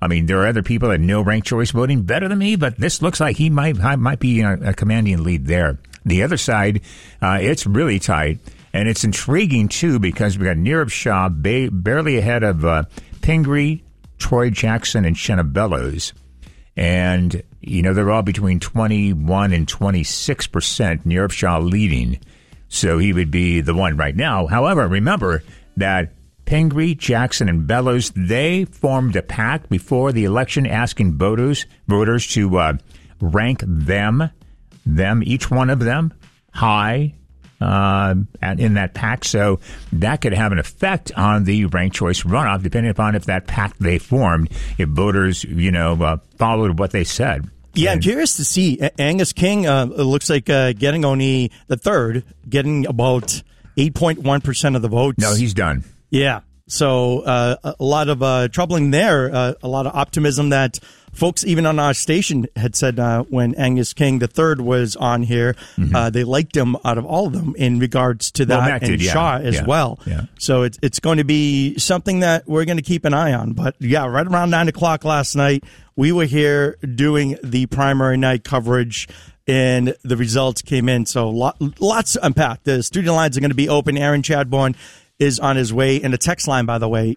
I mean, there are other people that know ranked choice voting better than me, but this looks like he might be a commanding lead there. The other side, it's really tight, and it's intriguing, too, because we got Nirav Shah barely ahead of Pingree, Troy Jackson, and Shenna Bellows. And, they're all between 21 and 26%, Nirav Shah leading. So he would be the one right now. However, remember that Pingree, Jackson, and Bellows, they formed a pact before the election asking voters to rank them, each one of them, high in that pact. So that could have an effect on the ranked choice runoff, depending upon if that pact they formed, if voters, followed what they said. Yeah, I'm curious to see. Angus King looks like getting only the third, getting about 8.1% of the votes. No, he's done. Yeah. So a lot of troubling there, a lot of optimism that folks even on our station had said when Angus King the third was on here, they liked him out of all of them in regards to that, and Shaw as well. Yeah. So it's going to be something that we're going to keep an eye on. But yeah, right around 9 o'clock last night, we were here doing the primary night coverage, and the results came in. So lots to unpack. The studio lines are going to be open. Aaron Chadbourne is on his way. And the text line, by the way,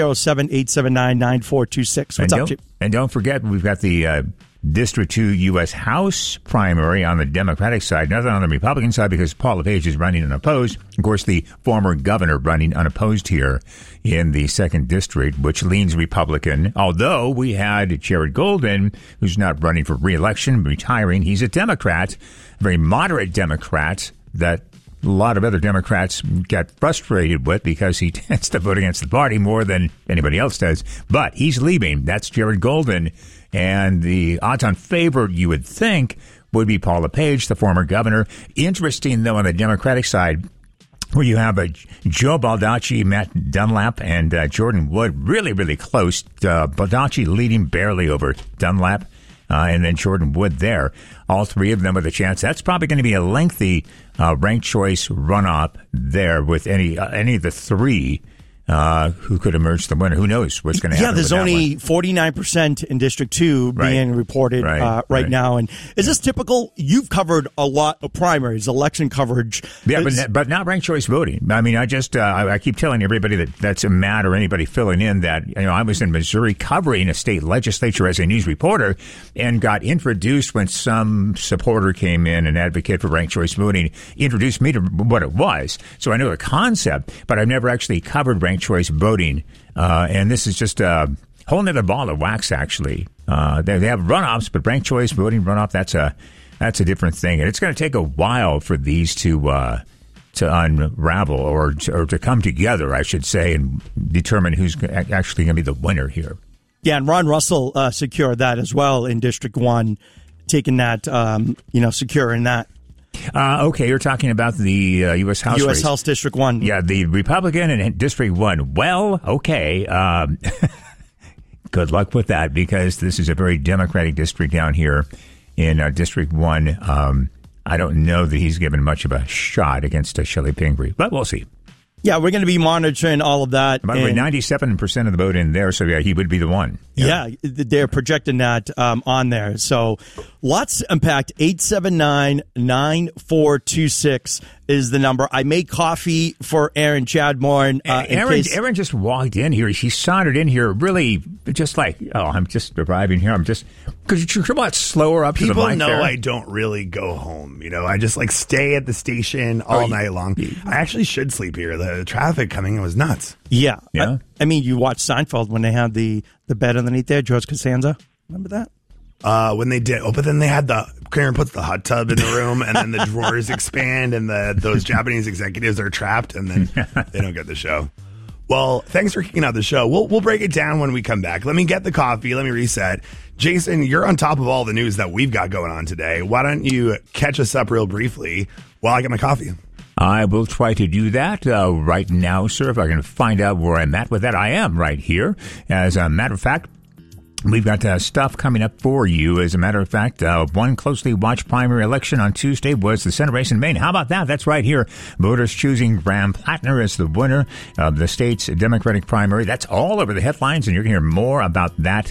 207-879-9426. What's up, Chip? And don't forget, we've got the District 2 U.S. House primary on the Democratic side, nothing on the Republican side because Paul LePage is running unopposed. Of course, the former governor running unopposed here in the 2nd District, which leans Republican. Although we had Jared Golden, who's not running for re-election, retiring. He's a Democrat, a very moderate Democrat that a lot of other Democrats got frustrated with because he tends to vote against the party more than anybody else does. But he's leaving. That's Jared Golden. And the odds-on favorite, you would think, would be Paul LePage, the former governor. Interesting, though, on the Democratic side, where you have Joe Baldacci, Matt Dunlap, and Jordan Wood really, really close. Baldacci leading barely over Dunlap. And then Jordan Wood there. All three of them with a chance. That's probably going to be a lengthy ranked choice runoff there with any of the three who could emerge the winner. Who knows what's going to happen? Yeah, there's only 49% in District 2 being reported right now. And is this typical? You've covered a lot of primaries, election coverage. Yeah, but not ranked choice voting. I mean, I keep telling everybody that's a Matt or anybody filling in that, I was in Missouri covering a state legislature as a news reporter and got introduced when some supporter came in and advocated for ranked choice voting, introduced me to what it was. So I know the concept, but I've never actually covered ranked choice voting, and this is just a whole other ball of wax. Actually, they have runoffs, but ranked choice voting runoff that's a different thing, and it's going to take a while for these to unravel or to come together, I should say, and determine who's actually going to be the winner here. Yeah, and Ron Russell secured that as well in District 1, taking that, securing that. Okay, you're talking about the U.S. House race. House District 1. Yeah, the Republican in District 1. Well, okay. Good luck with that because this is a very Democratic district down here in District 1. I don't know that he's given much of a shot against Shelley Pingree, but we'll see. Yeah, we're going to be monitoring all of that. By the way, 97% of the vote in there, so yeah, he would be the one. Yeah, they're projecting that on there. So lots to unpack. 879-9426 is the number. I made coffee for Aaron Chadbourne. Aaron just walked in here. He sauntered in here really just like, I'm just arriving here. Could you come out slower up to the mic? People know there? I don't really go home. I just stay at the station all night long. I actually should sleep here. The traffic coming in was nuts. Yeah. I mean, you watched Seinfeld when they had the bed underneath there, George Costanza. Remember that? When they did. But then they had Karen puts the hot tub in the room and then the drawers expand and those Japanese executives are trapped and then they don't get the show. Well, thanks for kicking out the show. We'll break it down when we come back. Let me get the coffee. Let me reset. Jason, you're on top of all the news that we've got going on today. Why don't you catch us up real briefly while I get my coffee? I will try to do that right now, sir. If I can find out where I'm at with that, I am right here. As a matter of fact, we've got stuff coming up for you. As a matter of fact, one closely watched primary election on Tuesday was the Senate race in Maine. How about that? That's right here. Voters choosing Graham Plattner as the winner of the state's Democratic primary. That's all over the headlines, and you're going to hear more about that